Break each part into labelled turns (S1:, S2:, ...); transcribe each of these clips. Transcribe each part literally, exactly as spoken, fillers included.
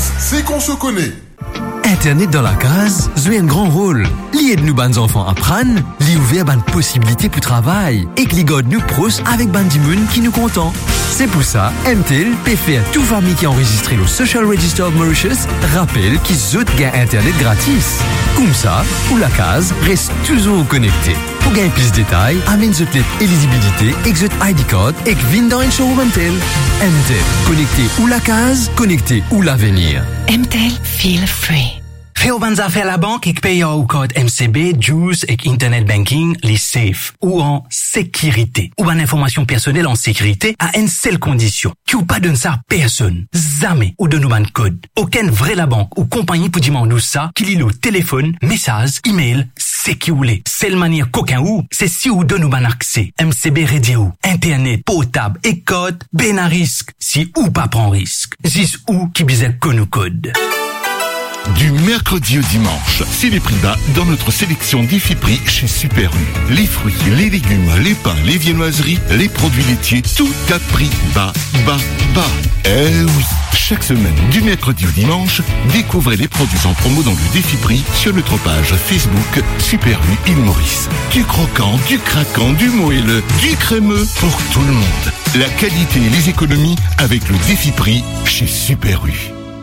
S1: c'est qu'on se connaît.
S2: Internet dans la case joue un grand rôle. Lié de nous ban enfants apprennent, li ouvert ban possibilités pour travail et que les gars nous pros avec ban dimoun qui nous content. C'est pour ça, M T L peut faire tout famille qui a enregistré le Social Register of Mauritius rappelle qu'ils ont gain Internet gratis. Comme ça, ou la case reste toujours connecté. Pour gagner plus de détails, amène votre lettre éligibilité, exit I D code et vin dans un showroom M T L. M T L, connecté ou la case, connecté ou l'avenir.
S3: M T L, feel free.
S4: Fais au banza faire la banque et paye au code M C B, Juice et Internet Banking, les safe ou en sécurité. Ou en information personnelle en sécurité à une seule condition. Qui ou pas donne ça à personne. Jamais ou donne un code. Aucun vrai la banque ou compagnie pour demander nous ça, qu'il lit le téléphone, message, email, c'est qui ou les. Seule manière qu'aucun ou, c'est si ou donne nous ban accès. M C B radio, Internet, potable et code, ben à risque. Si ou pas prend risque. Zis ou qui bisait que nous code.
S5: Du mercredi au dimanche, c'est les prix bas dans notre sélection d'Ifiprix chez Super U. Les fruits, les légumes, les pains, les viennoiseries, les produits laitiers, tout à prix bas, bas, bas. Eh oui, chaque semaine, du mercredi au dimanche, découvrez les produits en promo dans le Défi-Prix sur notre page Facebook Super U Île Maurice. Du croquant, du craquant, du moelleux, du crémeux pour tout le monde. La qualité et les économies avec le Défi-Prix chez Super U.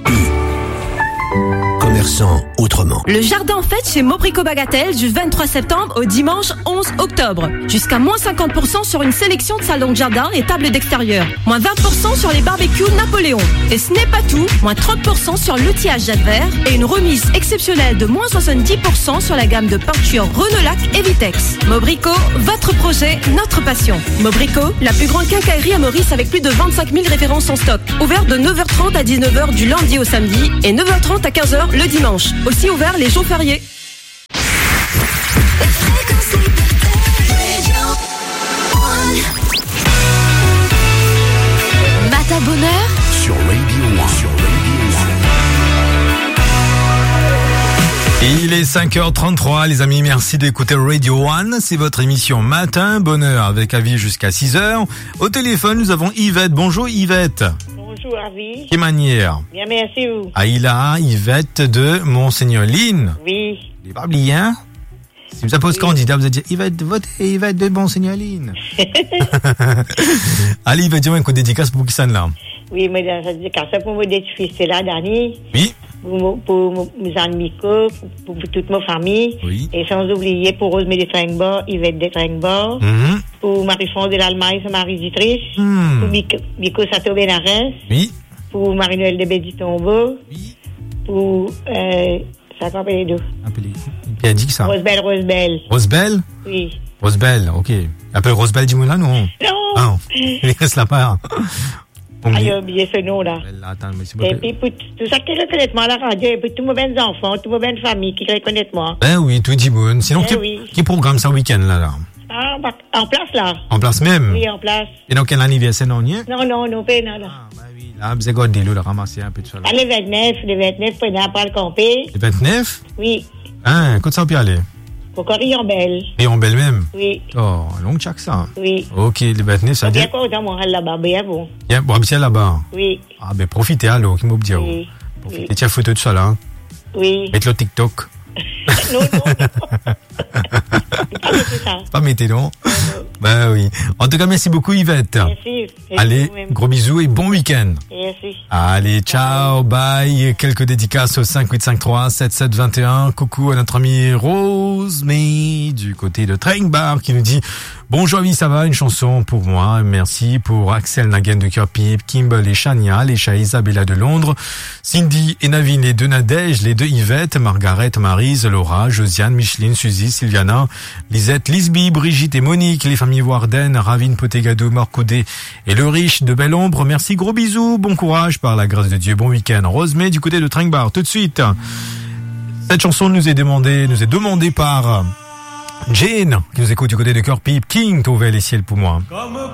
S6: Commerçant autrement.
S7: Le jardin fête chez Mobrico Bagatelle du vingt-trois septembre au dimanche onze octobre. Jusqu'à moins cinquante pour cent sur une sélection de salons de jardin et tables d'extérieur. Moins vingt pour cent sur les barbecues Napoléon. Et ce n'est pas tout. Moins trente pour cent sur l'outillage Jacques Vert et une remise exceptionnelle de moins soixante-dix pour cent sur la gamme de peinture Renault-Lac et Vitex. Mobrico, votre projet, notre passion. Mobrico, la plus grande quincaillerie à Maurice avec plus de vingt-cinq mille références en stock. Ouvert de neuf heures trente à dix-neuf heures du lundi au samedi et neuf heures trente à quinze heures le dimanche. Aussi ouvert les jours fériés.
S3: Matin bonheur
S6: Sur Radio One. Sur Radio
S8: Et il est cinq heures trente-trois, les amis, merci d'écouter Radio One. C'est votre émission Matin Bonheur avec avis jusqu'à six heures. Au téléphone, nous avons Yvette. Bonjour Yvette.
S9: Bonjour Harvey.
S8: Quelle manière?
S9: Bien, merci vous.
S8: Aïla, Yvette de Monseigneur Line.
S9: Oui.
S8: Il n'est pas oublié, hein? Si vous appelez oui. candidat, vous allez dire Yvette, votez Yvette de Monseigneur Line. Allez, Yvette, dis-moi une coup de dédicace pour qui ça là?
S9: Oui, mais ça dédicace pour mon fils là, Dani.
S8: Oui.
S9: Pour, pour mes amis, pour, pour toute ma famille.
S8: Oui.
S9: Et sans oublier pour Rosemary de Tringbord, Yvette de Tringbord.
S8: Mm-hmm.
S9: Pour Marie-France de l'Allemagne, c'est Marie Zitrich.
S8: Mm.
S9: Pour Miko Sato Benares.
S8: Oui.
S9: Pour Marie-Noël de Béditombo.
S8: Oui.
S9: Pour, euh, ça s'appelle d'où?
S8: Appelez. Il a dit que ça.
S9: Rosebelle, Rosebelle.
S8: Rosebelle?
S9: Oui.
S8: Rosebelle, ok. Il appelle Rosebelle Dimoula, non?
S9: Non.
S8: Ah non. Il reste là-bas.
S9: Ah, il a oublié ce nom-là.
S8: Attends, mais c'est
S9: et puis, pour tout ça qui reconnaît moi à la radio, et puis tous mes bons enfants, tous mes bonnes familles qui reconnaissent moi.
S8: Ben oui, tout dit bon. Sinon,
S9: ben
S8: qui,
S9: oui.
S8: qui programme ça week-end, là, là?
S9: Ah, bah, en place, là.
S8: En place même?
S9: Oui, en place.
S8: Et donc, quel anniversaire, non, nie?
S9: Non, non, non, pas, non, là.
S8: Ah, ben oui, là, vous avez gardé l'eau, là, ramasser un peu de ça, là.
S9: Ah, le vingt-neuf, le vingt-neuf, prenez pas le campé.
S8: Le vingt-neuf?
S9: Oui.
S8: Hein, quand ça on peut aller?
S9: Pour Corriambelle.
S8: Et en belle même?
S9: Oui.
S8: Oh, long tchac, ça.
S9: Oui.
S8: Ok, le vingt-neuf, ça dit.
S9: Bien content, moi, là-bas, bien bon.
S8: Bien, bon, c'est là-bas.
S9: Oui.
S8: Ah, ben, profitez, alors, qui m'a dit.
S9: Oui.
S8: Profitez, tiens, photo de ça, là.
S9: Oui.
S8: Mettez le TikTok.
S9: non, non, non. C'est ça.
S8: Pas mettez, non? Ben oui. En tout cas, merci beaucoup, Yvette.
S9: Merci.
S8: Allez, gros bisous et bon week-end.
S9: Merci.
S8: Allez, ciao, bye. Quelques dédicaces au cinq huit cinq trois sept sept deux un. Coucou à notre amie Rose, mais du côté de Tringbar qui nous dit bonjour, oui, ça va, une chanson pour moi. Merci pour Axel Naguen de Kirpip, Kimball et Chania, les chats Isabella de Londres, Cindy et Navin, les deux Nadège, les deux Yvette, Margaret, Maryse, Laura, Josiane, Micheline, Suzy, Sylviana, Lisette, Lisby, Brigitte et Monique, les familles Warden, Ravine, Potegado, Morcoudé et le riche de Belle Ombre. Merci, gros bisous, bon courage par la grâce de Dieu, bon week-end. Rosemée du côté de Tringbar, tout de suite. Cette chanson nous est demandée, nous est demandée par Jane, qui nous écoute du côté de Kirpip, King, Tauvel et Ciel pour moi.
S10: Comme